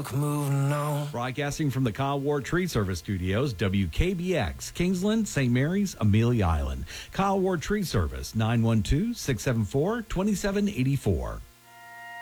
truck moving on. Broadcasting from the Kyle Ward Tree Service Studios, WKBX, Kingsland, St. Mary's, Amelia Island. Kyle Ward Tree Service, 912-674-2784.